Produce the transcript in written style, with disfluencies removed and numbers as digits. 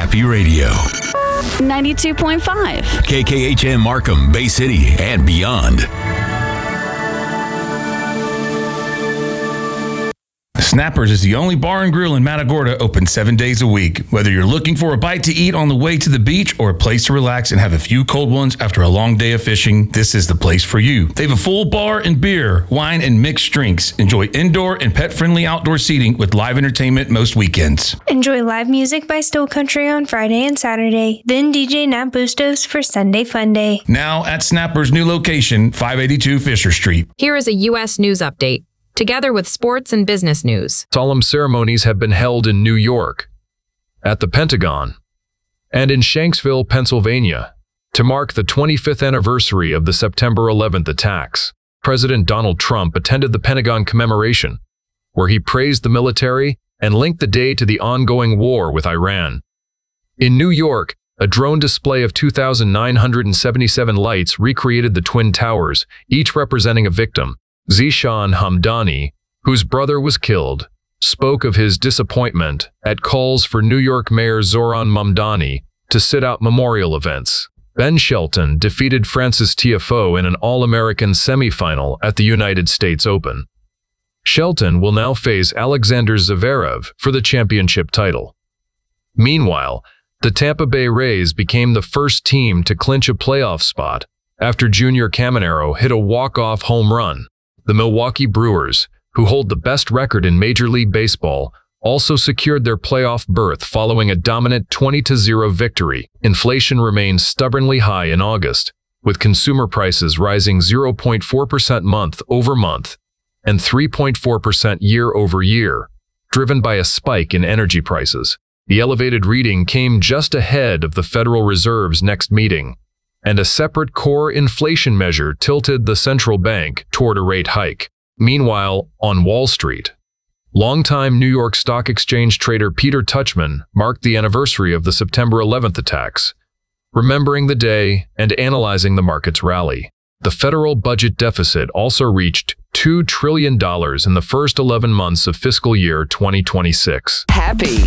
Happy Radio. 92.5. KKHM Markham, Bay City, and beyond. Snappers is the only bar and grill in Matagorda open 7 days a week. Whether you're looking for a bite to eat on the way to the beach or a place to relax and have a few cold ones after a long day of fishing, this is the place for you. They have a full bar and beer, wine, and mixed drinks. Enjoy indoor and pet-friendly outdoor seating with live entertainment most weekends. Enjoy live music by Still Country on Friday and Saturday, then DJ Nat Bustos for Sunday Fun Day. Now at Snapper's new location, 582 Fisher Street. Here is a U.S. news update, together with sports and business news. Solemn ceremonies have been held in New York, at the Pentagon, and in Shanksville, Pennsylvania, to mark the 25th anniversary of the September 11th attacks. President Donald Trump attended the Pentagon commemoration, where he praised the military and linked the day to the ongoing war with Iran. In New York, a drone display of 2,977 lights recreated the Twin Towers, each representing a victim. Zishan Hamdani, whose brother was killed, spoke of his disappointment at calls for New York Mayor Zohran Mamdani to sit out memorial events. Ben Shelton defeated Frances Tiafoe in an All-American semifinal at the United States Open. Shelton will now face Alexander Zverev for the championship title. Meanwhile, the Tampa Bay Rays became the first team to clinch a playoff spot after Junior Caminero hit a walk-off home run. The Milwaukee Brewers, who hold the best record in Major League Baseball, also secured their playoff berth following a dominant 20-0 victory. Inflation remains stubbornly high in August, with consumer prices rising 0.4% month over month and 3.4% year over year, driven by a spike in energy prices. The elevated reading came just ahead of the Federal Reserve's next meeting, and a separate core inflation measure tilted the central bank toward a rate hike. Meanwhile, on Wall Street, longtime New York Stock Exchange trader Peter Tuchman marked the anniversary of the September 11th attacks, remembering the day and analyzing the market's rally. The federal budget deficit also reached $2 trillion in the first 11 months of fiscal year 2026. Happy